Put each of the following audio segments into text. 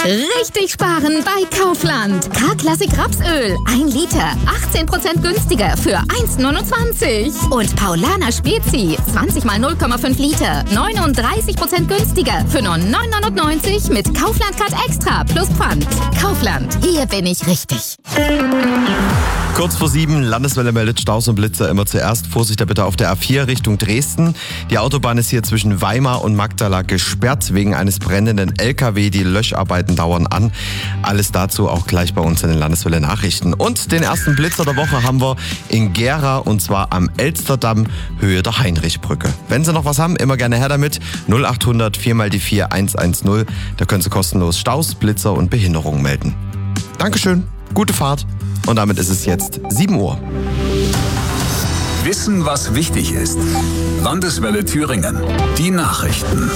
Richtig sparen bei Kaufland. K-Classic Rapsöl. 1 Liter. 18% günstiger für 1,29. Und Paulaner Spezi. 20 mal 0,5 Liter. 39% günstiger für nur 9,99 mit Kaufland Card Extra plus Pfand. Kaufland. Hier bin ich richtig. Kurz vor 7, Landeswelle meldet Staus und Blitzer immer zuerst. Vorsicht bitte auf der A4 Richtung Dresden. Die Autobahn ist hier zwischen Weimar und Magdala gesperrt wegen eines brennenden LKW. Die Löscharbeiten dauern an. Alles dazu auch gleich bei uns in den Landeswelle Nachrichten. Und den ersten Blitzer der Woche haben wir in Gera und zwar am Elsterdamm, Höhe der Heinrichbrücke. Wenn Sie noch was haben, immer gerne her damit. 0800 4x4 110. Da können Sie kostenlos Staus, Blitzer und Behinderungen melden. Dankeschön, gute Fahrt. Und damit ist es jetzt 7 Uhr. Wissen, was wichtig ist. Landeswelle Thüringen. Die Nachrichten.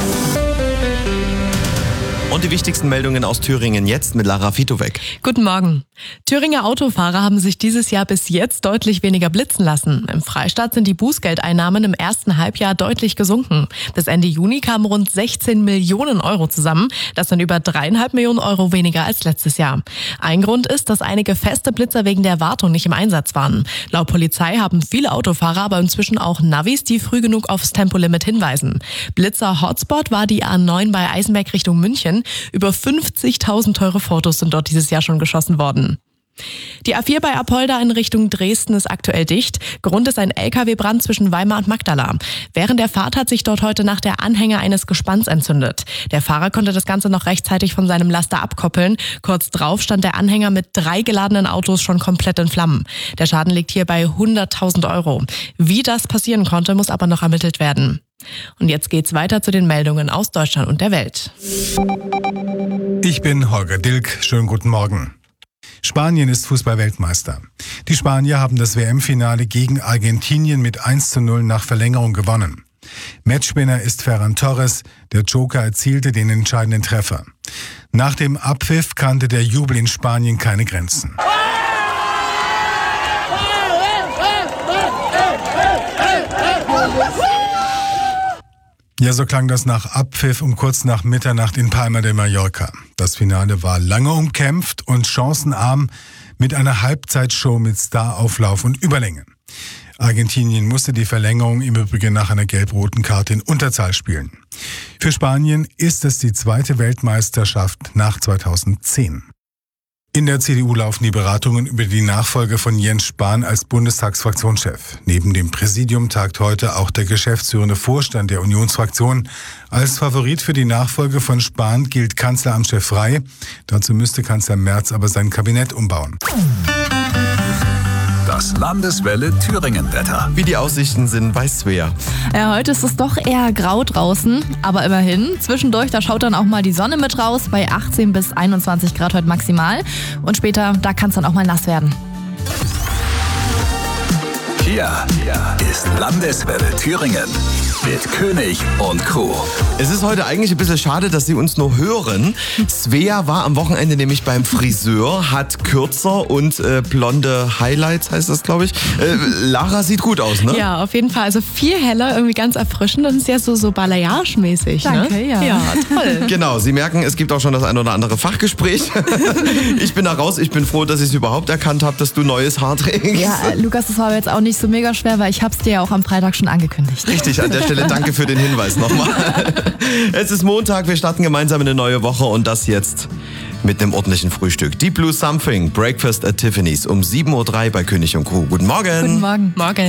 Und die wichtigsten Meldungen aus Thüringen jetzt mit Lara Fitowek. Guten Morgen. Thüringer Autofahrer haben sich dieses Jahr bis jetzt deutlich weniger blitzen lassen. Im Freistaat sind die Bußgeldeinnahmen im ersten Halbjahr deutlich gesunken. Bis Ende Juni kamen rund 16 Millionen Euro zusammen. Das sind über 3,5 Millionen Euro weniger als letztes Jahr. Ein Grund ist, dass einige feste Blitzer wegen der Wartung nicht im Einsatz waren. Laut Polizei haben viele Autofahrer aber inzwischen auch Navis, die früh genug aufs Tempolimit hinweisen. Blitzer-Hotspot war die A9 bei Eisenberg Richtung München. Über 50.000 teure Fotos sind dort dieses Jahr schon geschossen worden. Die A4 bei Apolda in Richtung Dresden ist aktuell dicht. Grund ist ein LKW-Brand zwischen Weimar und Magdala. Während der Fahrt hat sich dort heute Nacht der Anhänger eines Gespanns entzündet. Der Fahrer konnte das Ganze noch rechtzeitig von seinem Laster abkoppeln. Kurz drauf stand der Anhänger mit 3 geladenen Autos schon komplett in Flammen. Der Schaden liegt hier bei 100.000 Euro. Wie das passieren konnte, muss aber noch ermittelt werden. Und jetzt geht's weiter zu den Meldungen aus Deutschland und der Welt. Ich bin Holger Dilk. Schönen guten Morgen. Spanien ist Fußball-Weltmeister. Die Spanier haben das WM-Finale gegen Argentinien mit 1:0 nach Verlängerung gewonnen. Matchwinner ist Ferran Torres. Der Joker erzielte den entscheidenden Treffer. Nach dem Abpfiff kannte der Jubel in Spanien keine Grenzen. Ja, so klang das nach Abpfiff um kurz nach Mitternacht in Palma de Mallorca. Das Finale war lange umkämpft und chancenarm mit einer Halbzeitshow mit Starauflauf und Überlänge. Argentinien musste die Verlängerung im Übrigen nach einer gelb-roten Karte in Unterzahl spielen. Für Spanien ist es die zweite Weltmeisterschaft nach 2010. In der CDU laufen die Beratungen über die Nachfolge von Jens Spahn als Bundestagsfraktionschef. Neben dem Präsidium tagt heute auch der geschäftsführende Vorstand der Unionsfraktion. Als Favorit für die Nachfolge von Spahn gilt Kanzleramtschef Frey. Dazu müsste Kanzler Merz aber sein Kabinett umbauen. Das Landeswelle Thüringen-Wetter. Wie die Aussichten sind bei Svea. Ja, heute ist es doch eher grau draußen, aber immerhin. Zwischendurch, da schaut dann auch mal die Sonne mit raus, bei 18 bis 21 Grad heute maximal. Und später, da kann es dann auch mal nass werden. Hier ist Landeswelle Thüringen mit König und Co. Es ist heute eigentlich ein bisschen schade, dass Sie uns nur hören. Svea war am Wochenende nämlich beim Friseur, hat kürzer und blonde Highlights, heißt das, glaube ich. Lara sieht gut aus, ne? Ja, auf jeden Fall. Also viel heller, irgendwie ganz erfrischend und ist ja so Balayage-mäßig. Danke, ne? ja. Ja, toll. Genau, Sie merken, es gibt auch schon das ein oder andere Fachgespräch. Ich bin da raus, ich bin froh, dass ich es überhaupt erkannt habe, dass du neues Haar trägst. Ja, Lukas, das war aber jetzt auch nicht so mega schwer, weil ich hab's dir ja auch am Freitag schon angekündigt. Richtig, an der Stelle danke für den Hinweis nochmal. Es ist Montag, wir starten gemeinsam in eine neue Woche und das jetzt mit einem ordentlichen Frühstück. Deep Blue Something, Breakfast at Tiffany's um 7:03 Uhr bei König und Co. Guten Morgen. Guten Morgen. Morgen.